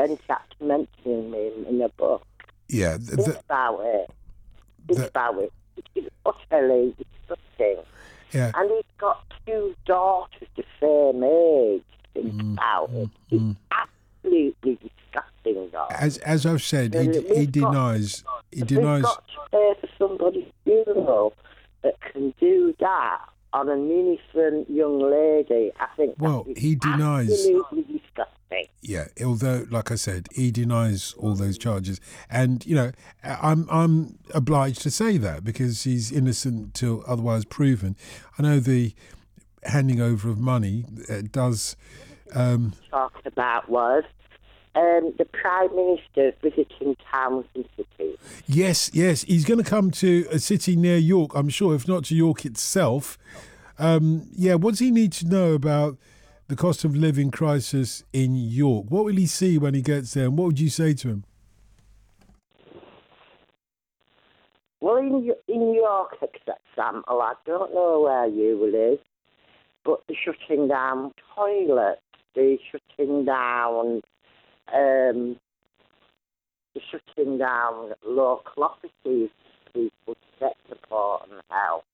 kept mentioning him in the book. Yeah. Think about it. It is utterly disgusting. Yeah. And he's got 2 daughters the same age. Think about it. It's absolutely disgusting, guys. As I've said, he denies. We've got to pay for somebody's funeral that can do that on an innocent young lady. I think he denies. Absolutely disgusting. Yeah, although, like I said, he denies all those charges, and I'm obliged to say that because he's innocent till otherwise proven. I know the handing over of money does. Talked about was the Prime Minister visiting towns and cities. Yes, he's going to come to a city near York, I'm sure, if not to York itself. What does he need to know about the cost of living crisis in York? What will he see when he gets there, and what would you say to him? Well, in York, for example, I don't know where you live, but they're shutting down toilets, they're shutting down local offices for people to get support and help.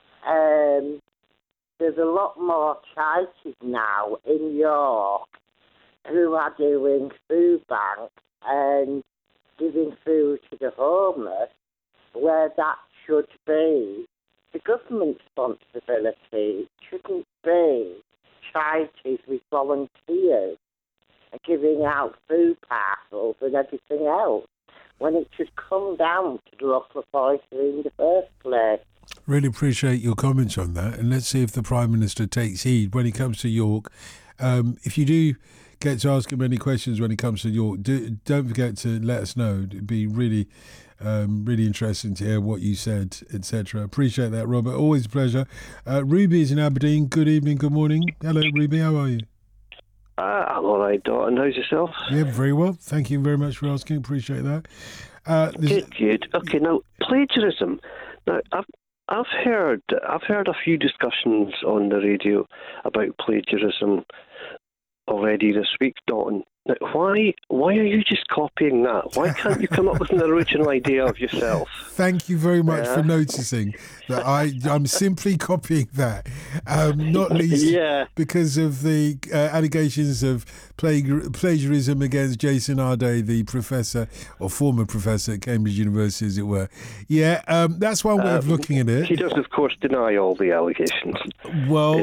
There's a lot more charities now in York who are doing food banks and giving food to the homeless, where that should be the government responsibility. It shouldn't be charities with volunteers giving out food parcels and everything else, when it should come down to the local authority in the first place. Really appreciate your comments on that, and let's see if the Prime Minister takes heed when he comes to York. If you do get to ask him any questions when he comes to York, don't forget to let us know. It'd be really interesting to hear what you said, etc. Appreciate that, Robert. Always a pleasure. Ruby is in Aberdeen. Good evening, good morning. Hello, Ruby. How are you? I'm all right, Dalton. How's yourself? Yeah, very well. Thank you very much for asking. Appreciate that. Good. Okay, now plagiarism. Now I've heard a few discussions on the radio about plagiarism already this week, Dalton. Now, why are you just copying that? Why can't you come up with an original idea of yourself? Thank you very much for noticing that I'm simply copying that, not least because of the allegations of plagiarism against Jason Arday, the professor or former professor at Cambridge University, as it were. Yeah, that's one way of looking at it. He does, of course, deny all the allegations. Well,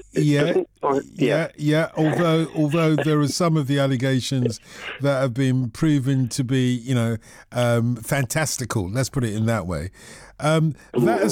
Although there are some of the allegations that have been proven to be, fantastical. Let's put it in that way. That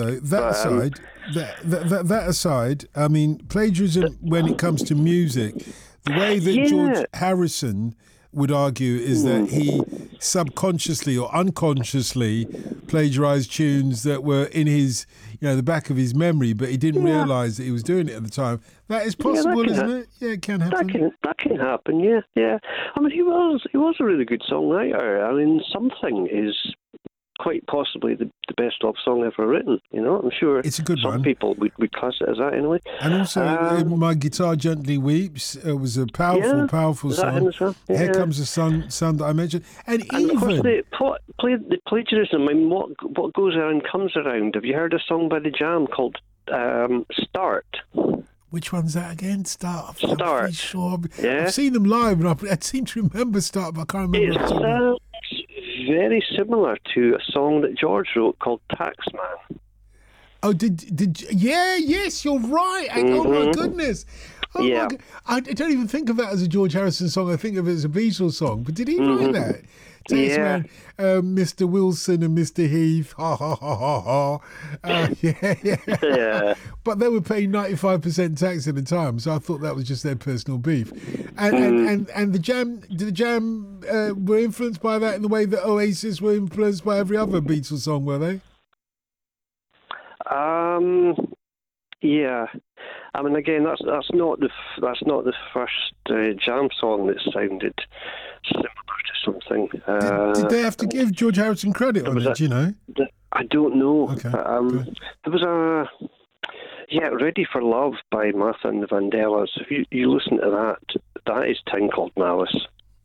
aside, I mean, plagiarism when it comes to music, the way that George Harrison would argue is that he subconsciously or unconsciously plagiarized tunes that were in his, the back of his memory, but he didn't realize that he was doing it at the time. That is possible, isn't it? Yeah, it can happen. That can happen. Yeah. I mean, he was a really good songwriter. I mean, Something is quite possibly the best love song ever written. I'm sure it's a good some one. people would class it as that anyway. And also, My Guitar Gently Weeps was a powerful song. Well? Here Comes the Sun that I mentioned, and even of course the plagiarism. I mean, what goes around comes around. Have you heard a song by the Jam called "Start"? Which one's that again? Start. Start. I'm pretty sure. Yeah. I've seen them live, and I seem to remember Start, but I can't remember. It sounds very similar to a song that George wrote called Taxman. Oh, yes, you're right. Oh my goodness. My God. I don't even think of that as a George Harrison song. I think of it as a Beatles song. But did he write that? Taxman, Mr. Wilson and Mr. Heath. Ha ha ha ha ha. Yeah. But they were paying 95% tax at the time, so I thought that was just their personal beef. And the Jam were influenced by that in the way that Oasis were influenced by every other Beatles song, were they? Yeah. I mean, again, that's not the first Jam song that sounded similar to something. Did they have to give George Harrison credit on it? Do you know? I don't know. Okay. There was Ready for Love by Martha and the Vandellas. If you listen to that is Tinckled Malice.